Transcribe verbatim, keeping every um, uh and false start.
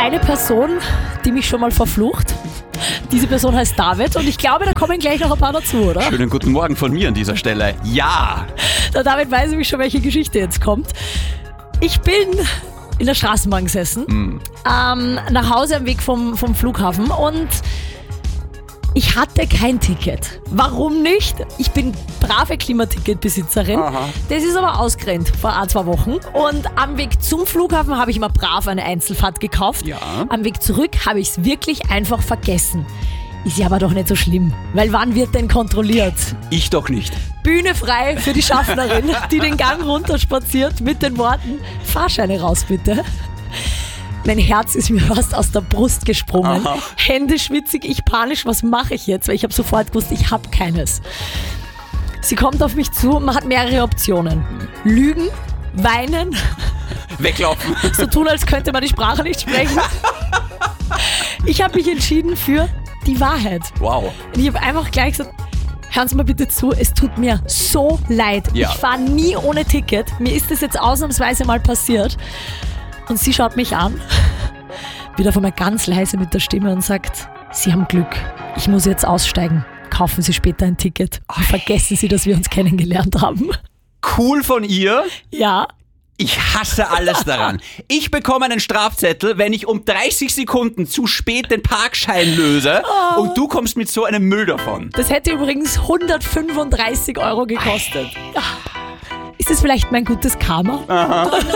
eine Person, die mich schon mal verflucht. Diese Person heißt David und ich glaube, da kommen gleich noch ein paar dazu, oder? Schönen guten Morgen von mir an dieser Stelle. Ja! Der David weiß nämlich schon, welche Geschichte jetzt kommt. Ich bin in der Straßenbahn gesessen, mm. ähm, nach Hause am Weg vom, vom Flughafen und ich hatte kein Ticket. Warum nicht? Ich bin brave Klimaticketbesitzerin. Aha. Das ist aber ausgerannt vor ein, zwei Wochen. Und am Weg zum Flughafen habe ich mir brav eine Einzelfahrt gekauft. Ja. Am Weg zurück habe ich es wirklich einfach vergessen. Ist ja aber doch nicht so schlimm, weil wann wird denn kontrolliert? Ich doch nicht. Bühne frei für die Schaffnerin, die den Gang runterspaziert mit den Worten: Fahrscheine raus bitte. Mein Herz ist mir fast aus der Brust gesprungen. Aha. Hände schwitzig, ich panisch, was mache ich jetzt? Weil ich habe sofort gewusst, ich habe keines. Sie kommt auf mich zu, man hat mehrere Optionen. Lügen, weinen, weglaufen. So tun, als könnte man die Sprache nicht sprechen. Ich habe mich entschieden für die Wahrheit. Wow. Und ich habe einfach gleich gesagt: Hören Sie mal bitte zu, es tut mir so leid. Ja. Ich fahre nie ohne Ticket. Mir ist das jetzt ausnahmsweise mal passiert. Und sie schaut mich an, wieder von mir ganz leise mit der Stimme und sagt: Sie haben Glück, ich muss jetzt aussteigen. Kaufen Sie später ein Ticket und vergessen Sie, dass wir uns kennengelernt haben. Cool von ihr. Ja. Ich hasse alles daran. Ich bekomme einen Strafzettel, wenn ich um dreißig Sekunden zu spät den Parkschein löse oh. und du kommst mit so einem Müll davon. Das hätte übrigens hundertfünfunddreißig Euro gekostet. Ist das vielleicht mein gutes Karma? Aha.